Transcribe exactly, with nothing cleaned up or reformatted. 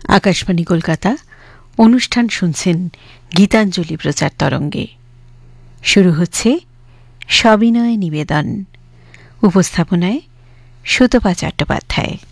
আকাশবাণী কলকাতা। অনুষ্ঠান শুনছেন গীতাঞ্জলি প্রচার তরঙ্গে। শুরু হচ্ছে সবিনয় নিবেদন। উপস্থাপনায় সুতপা চট্টোপাধ্যায়।